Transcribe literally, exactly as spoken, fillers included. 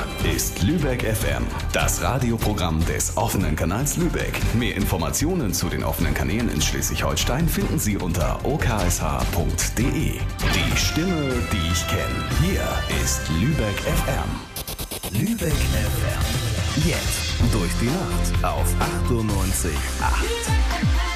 ist Lübeck F M, das Radioprogramm des offenen Kanals Lübeck. Mehr Informationen zu den offenen Kanälen in Schleswig-Holstein finden Sie unter o k s h punkt d e. Die Stimme, die ich kenne. Hier ist Lübeck F M. Lübeck F M. Jetzt durch die Nacht auf achtundneunzig Komma acht.